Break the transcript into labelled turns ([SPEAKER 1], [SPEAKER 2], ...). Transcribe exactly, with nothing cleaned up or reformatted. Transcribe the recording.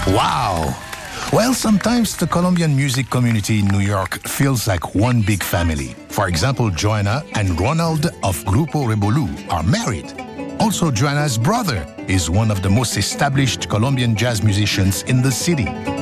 [SPEAKER 1] Wow. Well, sometimes the Colombian music community in New York feels like one big family. For example, Joanna and Ronald of Grupo Revolú are married. Also, Joanna's brother is one of the most established Colombian jazz musicians in the city.